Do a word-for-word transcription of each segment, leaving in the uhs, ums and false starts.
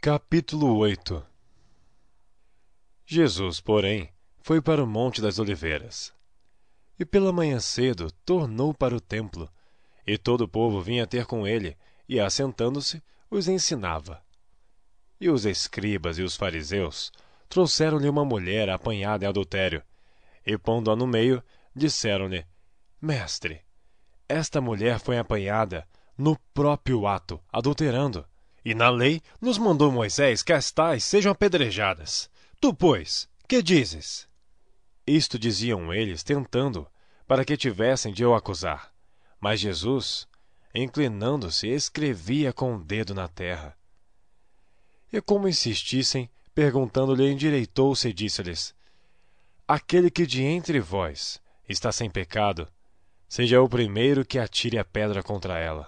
Capítulo oito. Jesus, porém, foi para o Monte das Oliveiras. E pela manhã cedo tornou para o templo, e todo o povo vinha ter com ele, e assentando-se, os ensinava. E os escribas e os fariseus trouxeram-lhe uma mulher apanhada em adultério, e pondo-a no meio, disseram-lhe: Mestre, esta mulher foi apanhada no próprio ato, adulterando. E na lei nos mandou Moisés que as tais sejam apedrejadas. Tu, pois, que dizes? Isto diziam eles, tentando, para que tivessem de o acusar. Mas Jesus, inclinando-se, escrevia com o dedo na terra. E como insistissem, perguntando-lhe, endireitou-se e disse-lhes: Aquele que de entre vós está sem pecado, seja o primeiro que atire a pedra contra ela.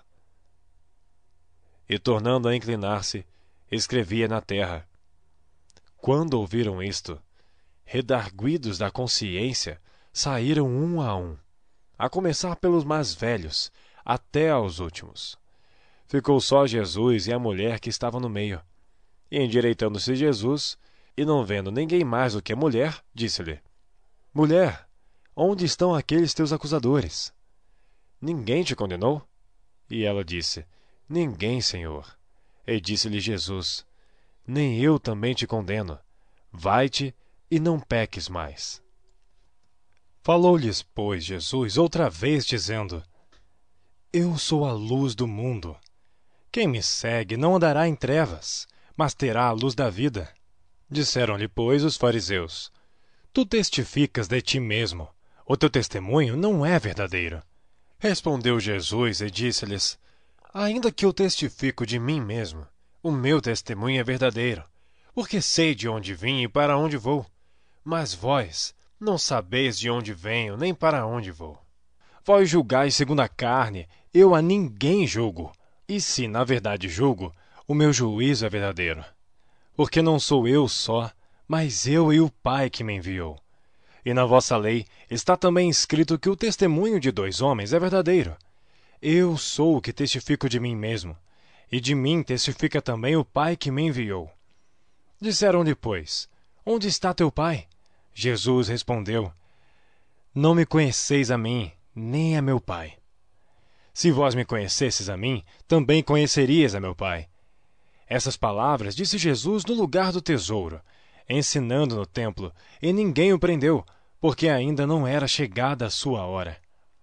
E tornando a inclinar-se, escrevia na terra. Quando ouviram isto, redarguidos da consciência, saíram um a um, a começar pelos mais velhos, até aos últimos. Ficou só Jesus e a mulher que estava no meio. E endireitando-se Jesus, e não vendo ninguém mais do que a mulher, disse-lhe: Mulher, onde estão aqueles teus acusadores? Ninguém te condenou? E ela disse: Ninguém, Senhor. E disse-lhe Jesus: Nem eu também te condeno. Vai-te e não peques mais. Falou-lhes, pois, Jesus outra vez, dizendo: Eu sou a luz do mundo. Quem me segue não andará em trevas, mas terá a luz da vida. Disseram-lhe, pois, os fariseus: Tu testificas de ti mesmo. O teu testemunho não é verdadeiro. Respondeu Jesus e disse-lhes: Ainda que eu testifico de mim mesmo, o meu testemunho é verdadeiro, porque sei de onde vim e para onde vou. Mas vós não sabeis de onde venho, nem para onde vou. Vós julgais segundo a carne, eu a ninguém julgo. E se, na verdade, julgo, o meu juízo é verdadeiro. Porque não sou eu só, mas eu e o Pai que me enviou. E na vossa lei está também escrito que o testemunho de dois homens é verdadeiro. Eu sou o que testifico de mim mesmo, e de mim testifica também o Pai que me enviou. Disseram-lhe, pois: Onde está teu Pai? Jesus respondeu: Não me conheceis a mim, nem a meu Pai. Se vós me conhecesses a mim, também conhecerias a meu Pai. Essas palavras disse Jesus no lugar do tesouro, ensinando no templo, e ninguém o prendeu, porque ainda não era chegada a sua hora.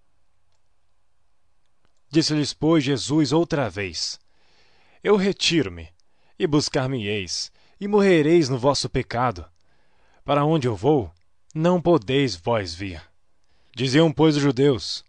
Disse-lhes, pois, Jesus outra vez: Eu retiro-me, e buscar-me-eis, e morrereis no vosso pecado. Para onde eu vou, não podeis vós vir. Diziam, pois, os judeus: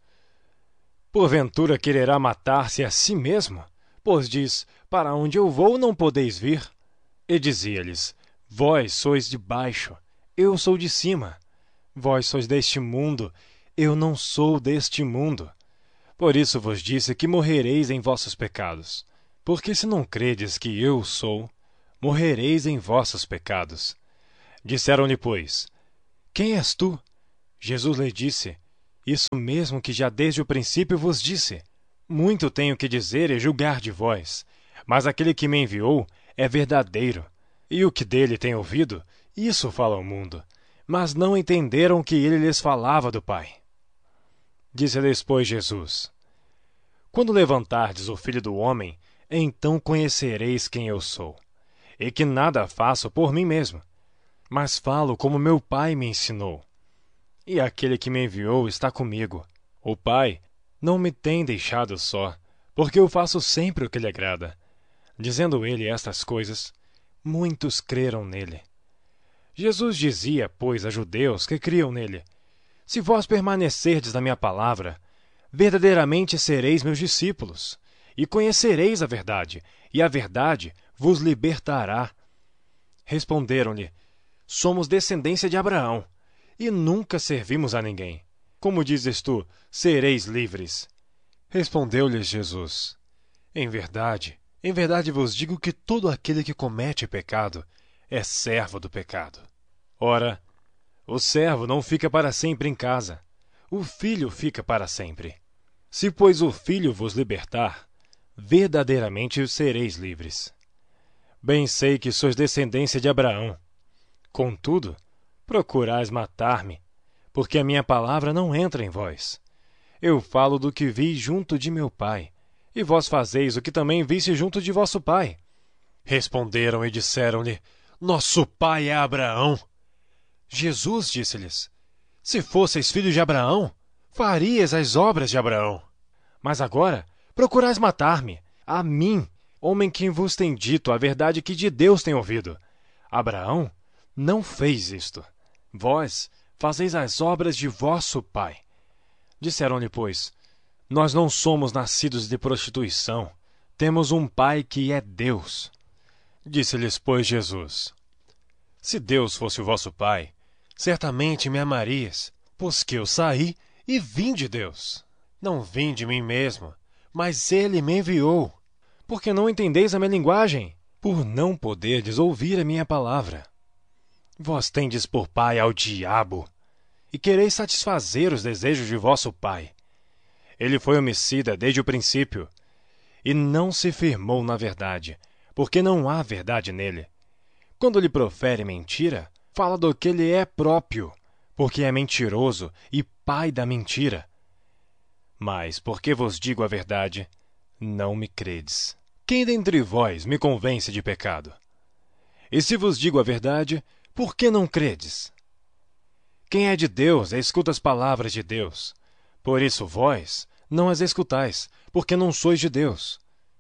Porventura quererá matar-se a si mesmo? Pois diz: Para onde eu vou, não podeis vir. E dizia-lhes: Vós sois de baixo, eu sou de cima. Vós sois deste mundo, eu não sou deste mundo. Por isso vos disse que morrereis em vossos pecados. Porque se não credes que eu sou, morrereis em vossos pecados. Disseram-lhe, pois: Quem és tu? Jesus lhe disse: Isso mesmo que já desde o princípio vos disse. Muito tenho que dizer e julgar de vós, mas aquele que me enviou é verdadeiro. E o que dele tem ouvido, isso fala ao mundo. Mas não entenderam que ele lhes falava do Pai. Disse-lhes, pois, Jesus: Quando levantardes o Filho do Homem, então conhecereis quem eu sou, e que nada faço por mim mesmo, mas falo como meu Pai me ensinou. E aquele que me enviou está comigo. O Pai não me tem deixado só, porque eu faço sempre o que lhe agrada. Dizendo ele estas coisas, muitos creram nele. Jesus dizia, pois, a judeus que criam nele: Se vós permanecerdes na minha palavra, verdadeiramente sereis meus discípulos, e conhecereis a verdade, e a verdade vos libertará. Responderam-lhe: Somos descendência de Abraão, e nunca servimos a ninguém. Como dizes tu, sereis livres? Respondeu-lhes Jesus: Em verdade, em verdade vos digo que todo aquele que comete pecado é servo do pecado. Ora, o servo não fica para sempre em casa, o filho fica para sempre. Se, pois, o Filho vos libertar, verdadeiramente sereis livres. Bem sei que sois descendência de Abraão. Contudo, procurais matar-me, porque a minha palavra não entra em vós. Eu falo do que vi junto de meu pai, e vós fazeis o que também viste junto de vosso pai. Responderam e disseram-lhe: Nosso pai é Abraão. Jesus disse-lhes: Se fosseis filhos de Abraão, farias as obras de Abraão. Mas agora procurais matar-me, a mim, homem que vos tem dito a verdade que de Deus tem ouvido. Abraão não fez isto. Vós fazeis as obras de vosso pai. Disseram-lhe, pois: Nós não somos nascidos de prostituição. Temos um pai que é Deus. Disse-lhes, pois, Jesus: Se Deus fosse o vosso pai, certamente me amarias, pois que eu saí e vim de Deus. Não vim de mim mesmo, mas ele me enviou. Porque não entendeis a minha linguagem, por não poderdes ouvir a minha palavra. Vós tendes por pai ao diabo, e quereis satisfazer os desejos de vosso pai. Ele foi homicida desde o princípio, e não se firmou na verdade, porque não há verdade nele. Quando lhe profere mentira, fala do que lhe é próprio, porque é mentiroso e pai da mentira. Mas, porque vos digo a verdade, não me credes. Quem dentre vós me convence de pecado? E se vos digo a verdade, por que não credes? Quem é de Deus escuta as palavras de Deus. Por isso vós não as escutais, porque não sois de Deus.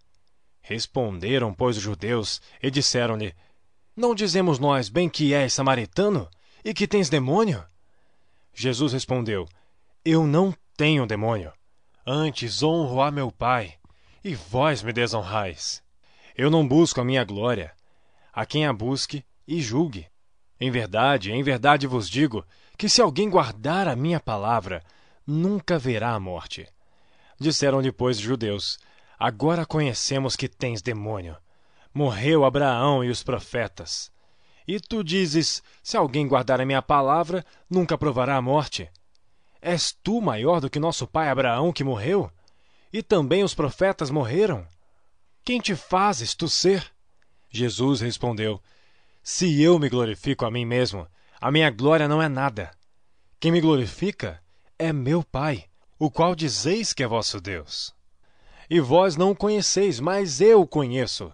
Responderam, pois, os judeus, e disseram-lhe: Não dizemos nós bem que és samaritano, e que tens demônio? Jesus respondeu: Eu não tenho demônio. Antes honro a meu Pai, e vós me desonrais. Eu não busco a minha glória. A quem a busque e julgue. Em verdade, em verdade vos digo, que se alguém guardar a minha palavra, nunca verá a morte. Disseram-lhe, pois, os judeus: Agora conhecemos que tens demônio. Morreu Abraão e os profetas. E tu dizes: Se alguém guardar a minha palavra, nunca provará a morte. És tu maior do que nosso pai Abraão, que morreu? E também os profetas morreram? Quem te fazes tu ser? Jesus respondeu: Se eu me glorifico a mim mesmo, a minha glória não é nada. Quem me glorifica é meu Pai, o qual dizeis que é vosso Deus. E vós não o conheceis, mas eu o conheço.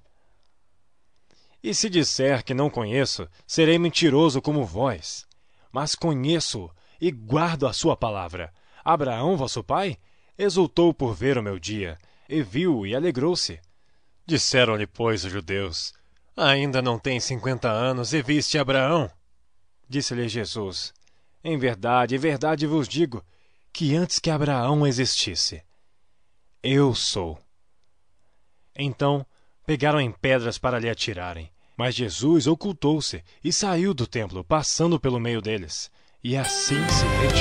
E se disser que não conheço, serei mentiroso como vós. Mas conheço e guardo a sua palavra. Abraão, vosso pai, exultou por ver o meu dia, e viu e alegrou-se. Disseram-lhe, pois, os judeus: Ainda não tens cinquenta anos e viste Abraão? Disse-lhe Jesus: Em verdade, em verdade vos digo, que antes que Abraão existisse, eu sou. Então pegaram em pedras para lhe atirarem. Mas Jesus ocultou-se e saiu do templo, passando pelo meio deles. E assim se retirou.